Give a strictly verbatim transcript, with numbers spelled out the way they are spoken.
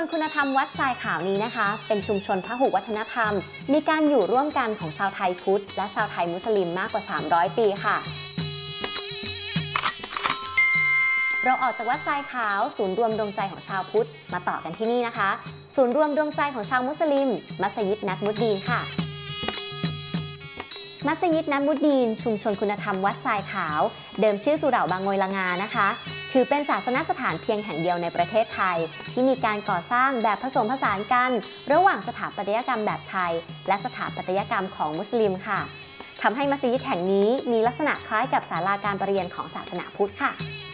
คุณธรรมวัดทรายขาวนี้นะคะเป็นชุมชนพหุวัฒนธรรมมีการอยู่ร่วมกันของชาวไทยพุทธและชาวไทยมุสลิมมากกว่าสามร้อยปีค่ะเราออกจากวัดทรายขาวศูนย์รวมดวงใจของชาวพุทธมาต่อกันที่นี่นะคะศูนย์รวมดวงใจของชาวมุสลิมมัสยิดนัดมุดดีนค่ะมัสยิดนัดมุดดีนชุมชนคุณธรรมวัดทรายขาวเดิมชื่อสุเหร่าบางโงยละงานะคะถือเป็นศาสนสถานเพียงแห่งเดียวในประเทศไทยที่มีการก่อสร้างแบบผสมผสานกันระหว่างสถาปัตยกรรมแบบไทยและสถาปัตยกรรมของมุสลิมค่ะทำให้มัสยิดแห่งนี้มีลักษณะคล้ายกับศาลาการประเรียนของศาสนาพุทธค่ะ